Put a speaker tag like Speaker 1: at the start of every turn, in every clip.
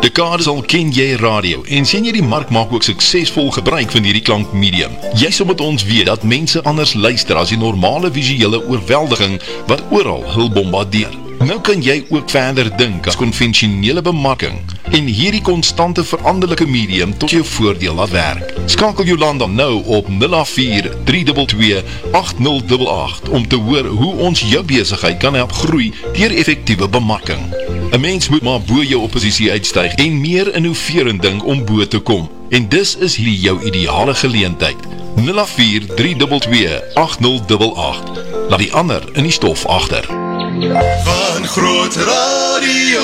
Speaker 1: Dekades al ken jy radio en sien jy die mark maak ook suksesvol gebruik van hierdie klankmedium. Jy sal met ons weet dat mense anders luister as die normale visuele oorweldiging wat oral hul bombardeer. Nou kan jy ook verder dink as konvensionele bemarking en hierdie konstante veranderlike medium tot jou voordeel laat werk. Skakel Jolanda nou op 084-322-8088 om te hoor hoe ons jou besigheid kan help groei deur effektiewe bemarking. 'n Mens moet maar bo jou oppositie uitstyg en meer innoverend dink om bo te kom. En dis is hierdie jou ideale geleentheid. 084-322-8088. Laat die ander in die stof agter.
Speaker 2: Van Groot Radio.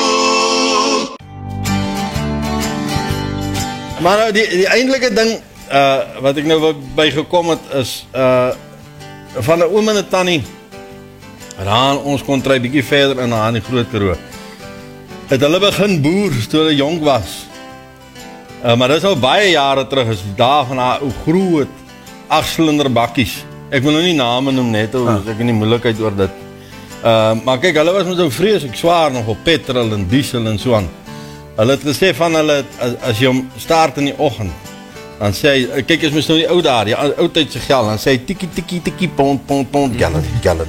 Speaker 3: Maar nou die eindelike ding wat ek nou by gekom het is van 'n oom en 'n tannie. Daar ons kon try bietjie verder in die Groot Karoo. Het hulle begin boer toe hulle jonk was. Maar dit is al baie jare terug, is daar van haar groot 8-silinder bakkies. Ek wil nou nie name noem net, ek in die moeilikheid oor dit. Maar kyk, hulle was met so vreeslik swaar nog op petrol en diesel en so aan. Hulle het gesê van hulle, as jy hom start in die oggend, dan sê hy, kyk, is mys nou die ou daar, die oudtydse geld, dan sê hy tikkie, pond, gallon.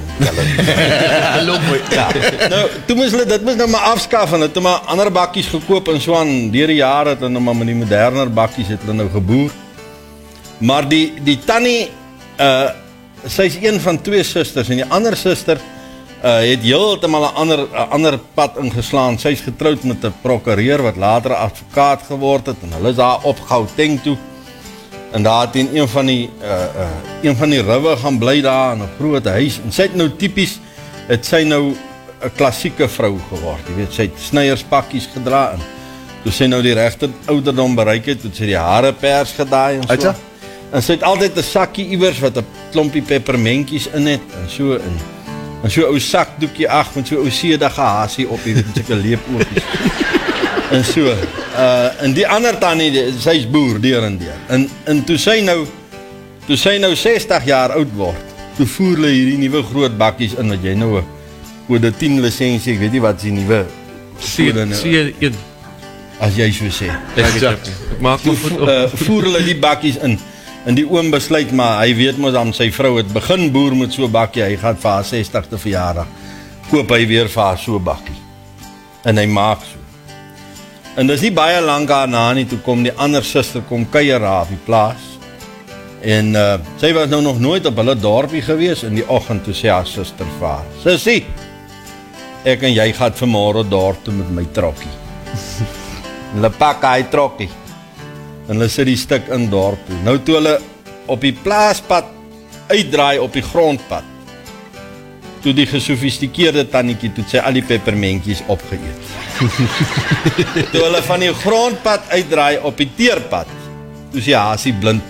Speaker 3: Ja. Nou, toe moes hulle, dit moes nou maar afskaf, en het maar ander bakkies gekoop en so aan, deur die jare het hulle nou maar met die moderner bakkies het hulle nou geboer. Maar die tannie, sy is een van 2 susters, en die ander suster, het heeltemal 'n ander pad ingeslaan. Sy is getroud met 'n prokureur wat later 'n advokaat geword het, en hulle is daar op Gauteng toe. En daar het in een van die riwe gaan bly daar in 'n groot huis. En sy het nou typies, het sy nou 'n klassieke vrou geword. Jy weet, sy het snyerspakkies gedra en toe sy nou die regte ouderdom bereik het, het sy die hare pers gedaai en so. En sy het altyd 'n sakkie iewers wat 'n klompie pepermentjies in het en so in. En so 'n ou sakdoekie met so 'n ou sedige hasie op hier met sulke leepoortjies. En so. En die ander tannie, sy is boer deur en deur. En toe sy nou 60 jaar oud word, toe voer hulle hierdie nuwe groot bakkies in wat jy nou 'n kode 10 lisensie, ek weet nie wat is die nuwe
Speaker 4: C1.
Speaker 3: As jy so sê.
Speaker 4: Ek maak my voet op.
Speaker 3: Voer hulle die bakkies in. En die oom besluit maar, hy weet mos aan sy vrou het begin boer met so 'n bakkie, hy gaan vir haar 60ste verjaardag, koop hy weer vir haar so 'n bakkie. En hy maak so. En dis nie baie lank daarna nie, toe kom die ander suster kom kuier daar op die plaas. En sy was nou nog nooit op hulle dorpie gewees, in die oggend toe sê haar suster vir haar, sussie, ek en jy gaan vanmôre dorp toe met my trokkie. En hulle pak hy trokkie. En hulle sit die stuk in dorp toe. Nou toe hulle op die plaaspad uitdraai op die grondpad, toe die gesofistikeerde tannetjie, toe sy al die pepermentjies opgeëet. Toe hulle van die grondpad uitdraai op die teerpad, toe sy hasie blind.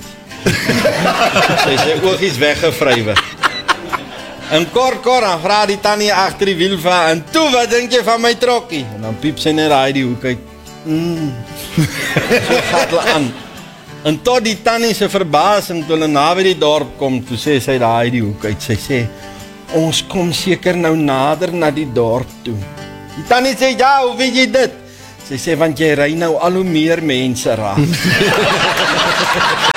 Speaker 3: Sy oogies weggevrywe. En kort, dan vra die tannie agter die wiel van, en toe, wat dink jy van my trokkie? En dan piep sy net raai die hoek uit. So gaat hulle aan. En tot die tannie se verbasing, toe hulle naby die dorp kom, toe sê sy daar die hoek uit, sy sê, ons kom seker nou nader na die dorp toe. Die tannie sê, ja, hoe weet jy dit? Sy sê, want jy ry nou al hoe meer mense raak.